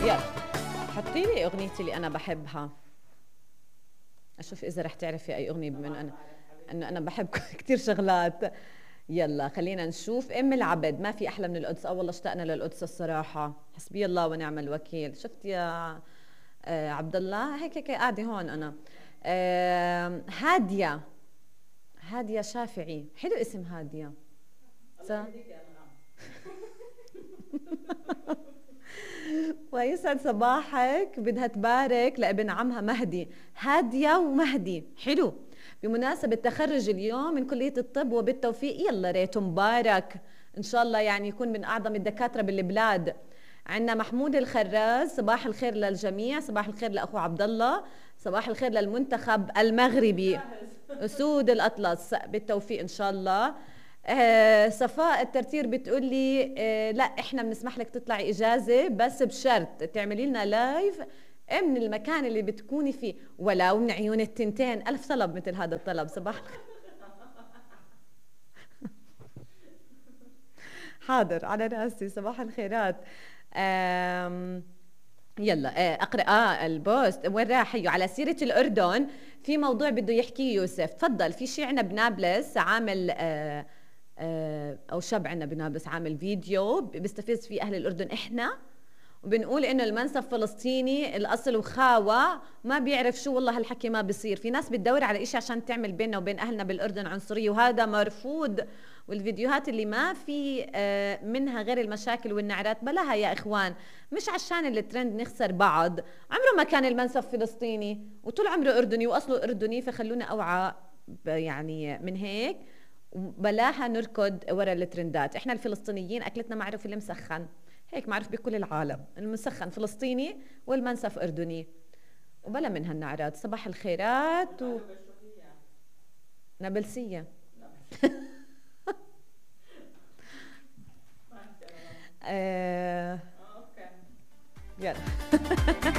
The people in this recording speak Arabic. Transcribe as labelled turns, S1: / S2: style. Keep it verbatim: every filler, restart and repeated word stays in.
S1: يلا حطي لي اغنيتي اللي انا بحبها. اشوف اذا رح تعرفي اي اغنيه، بما انه انا انه انا بحب كثير شغلات. يلا خلينا نشوف. ام العبد، ما في احلى من القدس. اه والله اشتقنا للقدس الصراحه. حسبي الله ونعم الوكيل. شفت يا آه عبد الله؟ هيك هيك قاعده هون انا. آه هاديه، هاديه شافعي. حلو اسم هاديه. صح. ويسعد صباحك. بدها تبارك لابن عمها مهدي. هاديه ومهدي، حلو. بمناسبة تخرج اليوم من كلية الطب وبالتوفيق. يلا ريته مبارك إن شاء الله، يعني يكون من أعظم الدكاترة بالبلاد. عندنا محمود الخراز، صباح الخير للجميع. صباح الخير لأخو عبد الله. صباح الخير للمنتخب المغربي أسود الأطلس، بالتوفيق إن شاء الله. آه صفاء الترتير بتقول لي آه لا احنا بنسمح لك تطلعي اجازه بس بشرط تعملي لنا لايف من المكان اللي بتكوني فيه ولو من عيون التنتين. ألف طلب مثل هذا الطلب. صباح حاضر على راسي. صباح الخيرات. أم يلا اقرا اه البوست. وين راح؟ حيو على سيره الاردن في موضوع بده يحكيه يوسف. تفضل. في شيء عندنا بنابلس عامل آه آه او شاب عندنا بنابلس عامل فيديو بيستفز فيه اهل الاردن احنا، وبنقول انه المنسف فلسطيني الاصل وخاوه. ما بيعرف شو والله هالحكي ما بيصير. في ناس بتدور على إشي عشان تعمل بيننا وبين اهلنا بالاردن عنصريه، وهذا مرفوض. والفيديوهات اللي ما في منها غير المشاكل والنعرات بلاها يا اخوان. مش عشان الترند نخسر بعض. عمره ما كان المنسف فلسطيني، وطول عمره اردني واصله اردني. فخلونا اوعى يعني من هيك، بلاها نركض ورا الترندات. احنا الفلسطينيين اكلتنا معروف اللي مسخن، هيك معروف بكل العالم. المسخن فلسطيني والمنسف أردني، وبلا من هالنعرات. صباح الخيرات. و... نابلسية. آه... يلا